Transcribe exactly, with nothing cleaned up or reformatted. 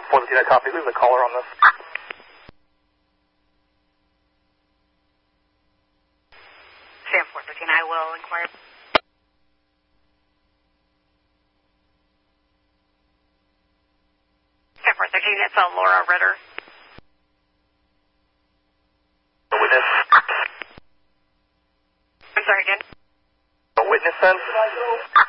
four thirteen, I copy. Who's the caller on this? Sam four thirteen, I will inquire. Sam four thirteen, it's uh, Laura Ritter. The witness. I'm sorry again? The witness then?